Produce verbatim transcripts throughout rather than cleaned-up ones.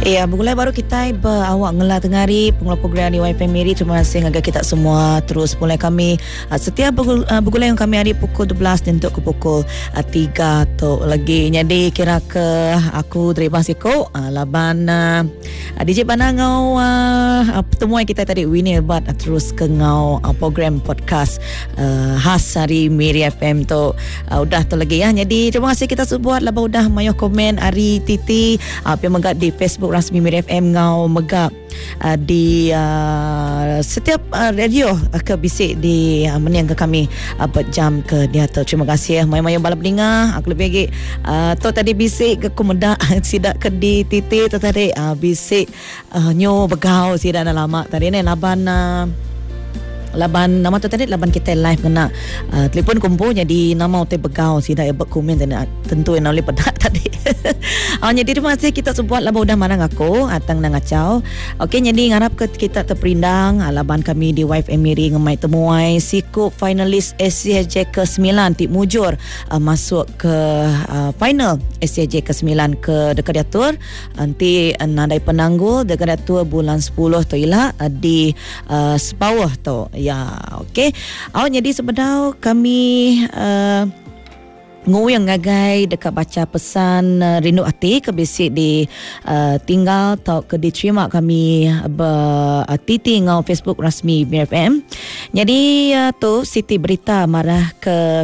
Ya, bergulai baru kita awak ngelah tengari pengelola program di Y F M Miri. Terima kasih agar kita semua terus mulai kami uh, setiap bergulai yang kami hari pukul dua belas dan untuk ke pukul uh, tiga tu lagi. Jadi kira ke aku terima kasih ko uh, laban uh, D J Bana ngau uh, pertemuan kita tadi Winnie Bat uh, terus ke ngau uh, program podcast uh, khas hari Miri F M tu uh, udah tu lagi ya. Jadi terima kasih kita buat laba udah mayo komen hari Titi uh, yang megat di Facebook rasmi Miri F M ngau megap uh, di uh, setiap uh, radio uh, ke bisik di uh, meniang ke kami uh, berjam ke dia tu. Terima kasih ya mayo-mayo balap dengar aku lebih lagi uh, tu tadi bisik ke kumedak sidak ke di Titi tu tadi uh, bisik uh, nyo begau sidak dah lama tadi ni laban uh, laban nama tu tadi laban kita live kena uh, telefon kumpul jadi nama utai begau sida ya berkomen tadi tentu yang oleh pedak tadi. Oh, jadi terima kasih kita sebuat laba udah mana ngaku atang nang ngacau. Okey, jadi ngarap ke kita terperindang laban kami di Y F M Miri ngemai temuai siku finalis S C J ke sembilan tip mujur uh, masuk ke uh, final S C J ke sembilan ke dekat diatur nanti uh, nadai penanggul dekat diatur bulan sepuluh tu ialah uh, di uh, Sepawah tu. Ya, okey. Oh, jadi sebenarnya kami uh, nguyang ngagai dekat baca pesan uh, rindu hati ke bisik di uh, tinggal atau ke diterima kami ber uh, titi ngau Facebook rasmi Miri F M. Jadi uh, tu Siti berita marah ke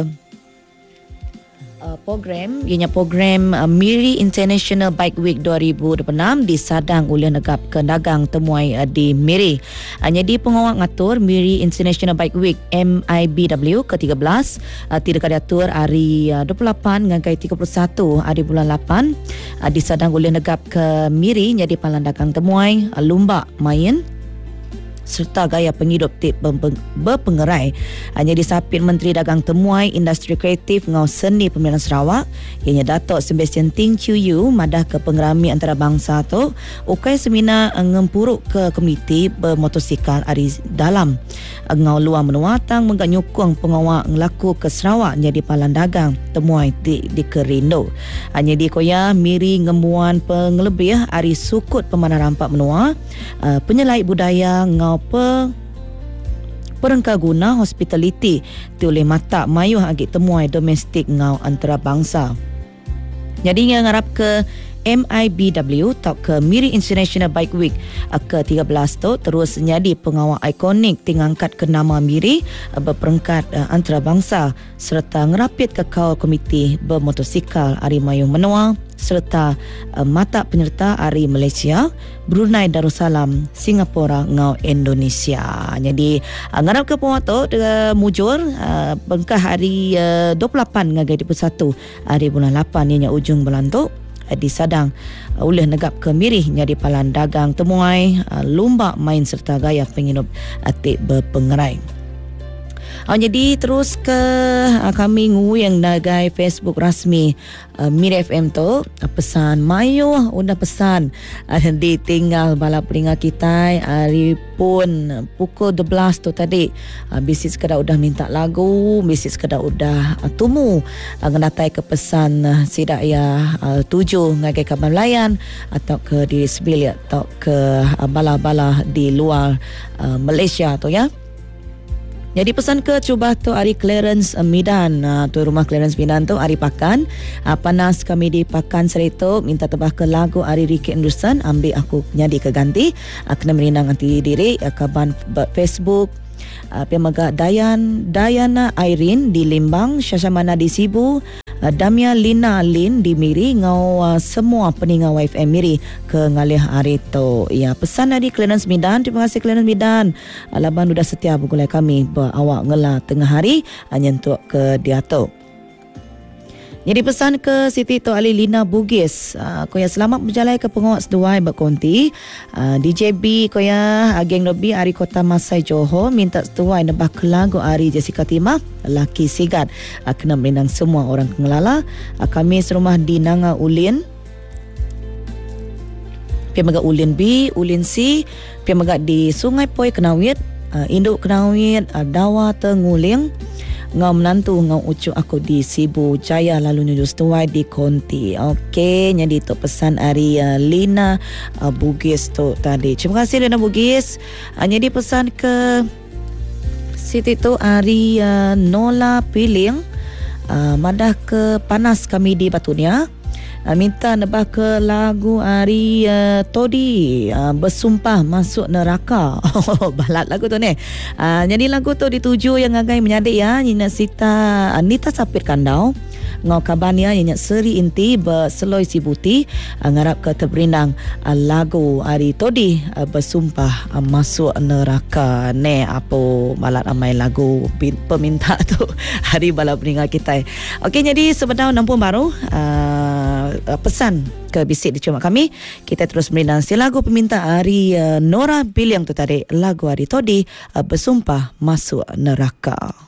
Uh, program ianya program uh, Miri International Bike Week dua ribu dua puluh enam disadang oleh negap ke dagang temuai uh, di Miri. Uh, jadi pengawal ngatur Miri International Bike Week M I B W ke tiga belas uh, tidak diatur hari uh, dua puluh lapan ngangai tiga puluh satu hari bulan lapan uh, disadang oleh negap ke Miri jadi palan dagang temuai uh, lumba main serta gaya penghidup tip berpengerai. Hanya disapit Menteri Dagang Temuai Industri Kreatif ngau Seni Pemilihan Sarawak ianya Datuk Sebastian Ting Chiu Yu madah ke pengerami antarabangsa tu ukai seminar ngempuruk ke komiti bermotosikal hari dalam ngau luar menua tang menggak nyukung pengawal ngelaku ke Sarawak jadi palan dagang temuai di, di Kerindo. Hanya di koya Miri ngembuan pengelebih hari sukut pemanah rampak menua uh, penyelait budaya ngau pe perengka guna hospitality tu oleh mata mayuh agi temuai domestik ngau antarabangsa. Jadi yang ngarap ke M I B W atau ke Miri International Bike Week ke tiga belas tu terus jadi pengawal ikonik tingangkat ke nama Miri berperengkat uh, antarabangsa serta ngerapit ke kau komiti bermotosikal hari Mayu Menua serta uh, mata penyerta hari Malaysia, Brunei Darussalam, Singapura ngau Indonesia. Jadi uh, ngarap ke puak tu uh, mujur uh, bengkah hari uh, dua puluh lapan ngagai dua puluh satu hari bulan lapan ianya ujung bulan tu disadang uh, oleh negap ke Miri jadi palan dagang temuai uh, lumba main serta gaya penghidup atik berpengerai. Oh, jadi terus ke uh, kami nguyang nagai Facebook rasmi uh, Miri F M tu uh, pesan mayu udah pesan uh, ditinggal balap peringat kita hari pun uh, pukul dua belas tu tadi uh, bisik sekadar udah minta lagu bisik sekadar udah uh, tumu uh, ngedatai ke pesan uh, sidak ya uh, tujuh ngagai kabar layan atau ke di Sebilia atau ke uh, bala-bala di luar uh, Malaysia tu ya. Jadi pesan ke cuba tu hari Clarence uh, Midan uh, tu rumah Clarence Midan tu hari pakan uh, panas kami di pakan serito minta tebah ke lagu hari Ricky Anderson ambil aku nyadi ke ganti uh, kena merinang anti diri uh, kaban Facebook uh, pemaga Dayan Dayana Irene di Limbang, Syashamana di Sibu, uh, Damia Lina Lin di Miri ngau uh, semua peninggal Y F M Miri ke ngalih hari tu. Ya, pesan dari Clarence Midan. Terima kasih Clarence Midan. Uh, laban sudah setia bergulai kami berawak ngela tengah hari uh, nyentuk ke dia tu. Jadi pesan ke Siti Tok Ali Lina Bugis, uh, koya selamat berjalan ke pengawak seduai berkonti. Uh, D J B koya uh, geng Robi Ari Kota Masai Johor minta seduai nebah ke lagu Ari Jessica Timah Laki Sigat. Uh, kena merindang semua orang kengelala. Uh, kami serumah di Nanga Ulin. Piamaga Ulin B, Ulin C, piamaga di Sungai Poi Kenawit, uh, Induk Kenawit, uh, Dawa Tenguling. ngau menantu ngau ucuk aku di Sibu Jaya lalu nuju setuai di Konti. Okey, jadi tu pesan hari uh, Lina uh, Bugis tu tadi. Terima kasih Lina Bugis. Uh, jadi pesan ke Siti tu hari uh, Nola Piling uh, madah ke panas kami di Batunia. Uh, minta nebah ke lagu Ari uh, Todi uh, bersumpah masuk neraka. Balat lagu tu ni. Uh, jadi lagu tu dituju yang agai menyadik ya Nina Sita Anita Sapir Kandau ngau kabania Nina Seri Inti berseloi Sibuti uh, ngarap ke terberindang uh, lagu Ari Todi uh, bersumpah uh, masuk neraka. Ne apa balat amai lagu peminta tu hari bala peningat kita. Okey, jadi sebenarnya nampun baru uh, pesan ke bisik di cuma kami. Kita terus merindang si lagu peminta hari uh, Nora Biliang tu tadi, lagu Ari Todi uh, bersumpah masuk neraka.